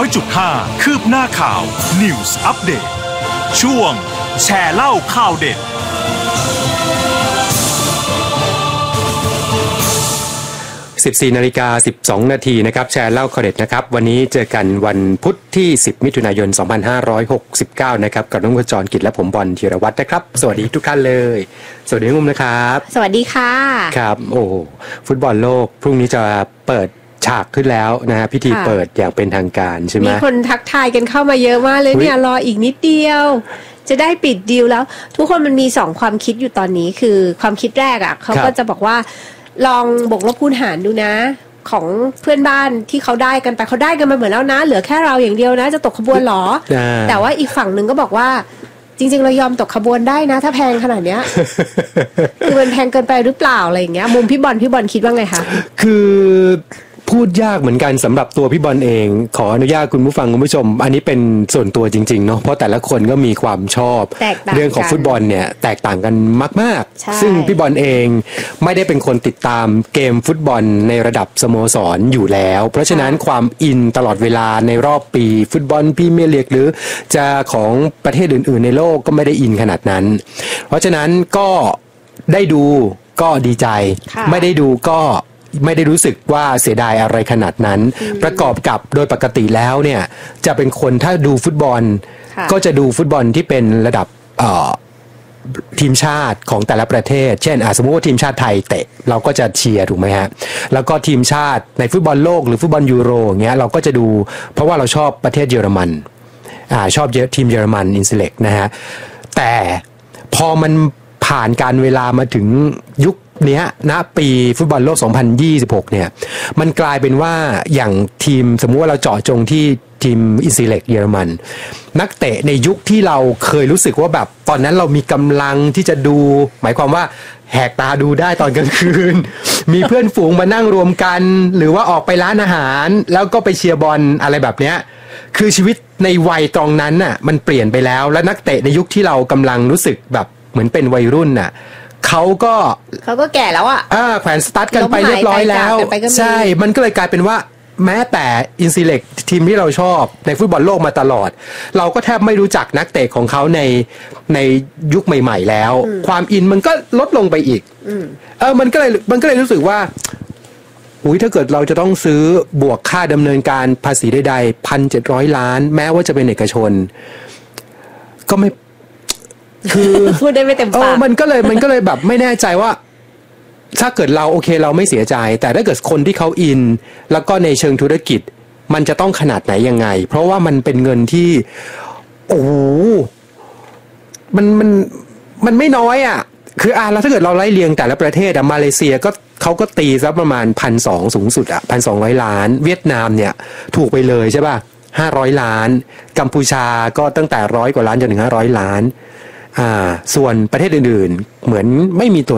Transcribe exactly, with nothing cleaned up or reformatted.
อยจุดห้า คืบหน้าข่าว News Update ช่วงแชร์เล่าข่าวเด็ดสิบสี่นาฬิกาสิบสองนาทีนะครับแชร์เล่าข่าวเด็ดนะครับวันนี้เจอกันวันพุธที่สิบมิถุนายนสองพันห้าร้อยหกสิบเก้านะครับกับน้องกระจรกิจและผมบอลธีรวัตรนะครับสวัสดีทุกท่านเลยสวัสดีงุ่มนะครับสวัสดีค่ะครับโอ้ฟุตบอลโลกพรุ่งนี้จะเปิดฉากขึ้นแล้วนะฮะพิธีเปิดอย่างเป็นทางการใช่ไหมมีคนทักทายกันเข้ามาเยอะมากเลยเนี่ยรออีกนิดเดียวจะได้ปิดดีลแล้วทุกคนมันมีสองความคิดอยู่ตอนนี้คือความคิดแรกอ่ะเขาก็จะบอกว่าลองบวกลบคูณหารดูนะของเพื่อนบ้านที่เขาได้กันไปเขาได้กันมาเหมือนแล้วนะเหลือแค่เราอย่างเดียวนะจะตกขบวนหรอแต่ว่าอีกฝั่งหนึ่งก็บอกว่าจริงๆเรายอมตกขบวนได้นะถ้าแพงขนาดเนี้ย คือมันแพงเกินไปหรือเปล่าอะไรอย่างเงี้ยมุมพี่บอลพี่บอลคิดว่าไงคะคือพูดยากเหมือนกันสำหรับตัวพี่บอลเองขออนุญาตคุณผู้ฟังคุณผู้ชมอันนี้เป็นส่วนตัวจริงๆเนาะเพราะแต่ละคนก็มีความชอบเรื่องของฟุตบอลเนี่ยแตกต่างกันมากๆซึ่งพี่บอลเองไม่ได้เป็นคนติดตามเกมฟุตบอลในระดับสโมสรอยู่แล้วเพราะฉะนั้นความอินตลอดเวลาในรอบปีฟุตบอลพรีเมียร์ลีกหรือจะของประเทศอื่นๆในโลกก็ไม่ได้อินขนาดนั้นเพราะฉะนั้นก็ได้ดูก็ดีใจไม่ได้ดูก็ไม่ได้รู้สึกว่าเสียดายอะไรขนาดนั้นประกอบกับโดยปกติแล้วเนี่ยจะเป็นคนถ้าดูฟุตบอลก็จะดูฟุตบอลที่เป็นระดับทีมชาติของแต่ละประเทศเช่นสมมติว่าทีมชาติไทยเตะเราก็จะเชียร์ถูกไหมฮะแล้วก็ทีมชาติในฟุตบอลโลกหรือฟุตบอลยูโรอย่างเงี้ยเราก็จะดูเพราะว่าเราชอบประเทศเยอรมันอ่าชอบทีมเยอรมันอินเซเล็กนะฮะแต่พอมันผ่านการเวลามาถึงยุคเนี้ยณปีฟุตบอลโลกสองพันยี่สิบหกเนี่ยมันกลายเป็นว่าอย่างทีมสมมุติว่าเราเจาะจงที่ทีมอินซีเล็กเยอรมันนักเตะในยุคที่เราเคยรู้สึกว่าแบบตอนนั้นเรามีกำลังที่จะดูหมายความว่าแหกตาดูได้ตอนกลางคืน มีเพื่อนฝูงมานั่งรวมกันหรือว่าออกไปร้านอาหารแล้วก็ไปเชียร์บอลอะไรแบบเนี้ยคือชีวิตในวัยตรงนั้นน่ะมันเปลี่ยนไปแล้วและนักเตะในยุคที่เรากำลังรู้สึกแบบเหมือนเป็นวัยรุ่นน่ะเขาก็เขาก็แก่แล้วอ่ะอ่าแขวนสตาร์ทกันไปเรียบร้อยแล้วใช่มันก็เลยกลายเป็นว่าแม้แต่อินซีเล็กทีมที่เราชอบในฟุตบอลโลกมาตลอดเราก็แทบไม่รู้จักนักเตะของเขาในในยุคใหม่ๆแล้วความอินมันก็ลดลงไปอีกเออมันก็เลยมันก็เลยรู้สึกว่าอุ้ยถ้าเกิดเราจะต้องซื้อบวกค่าดำเนินการภาษีใดๆพันเจ็ดร้อยล้านแม้ว่าจะเป็นเอกชนก็ไม่คือพูดได้ไม่เต็มปากมันก็เลยมันก็เลยแบบไม่แน่ใจว่าถ้าเกิดเราโอเคเราไม่เสียใจแต่ถ้าเกิดคนที่เขาอินแล้วก็ในเชิงธุรกิจมันจะต้องขนาดไหนยังไงเพราะว่ามันเป็นเงินที่โอ้โหมันมันมันไม่น้อยอ่ะคืออ่ะแล้วถ้าเกิดเราไล่เรียงแต่ละประเทศอ่ะมาเลเซียก็เขาก็ตีซะประมาณพันสองสูงสุดอ่ะพันสองร้อยล้านเวียดนามเนี่ยถูกไปเลยใช่ป่ะห้าร้อยล้านกัมพูชาก็ตั้งแต่ร้อยกว่าล้านจนถึงห้าร้อยล้านอ่าส่วนประเทศอื่นๆเหมือนไม่มีตัว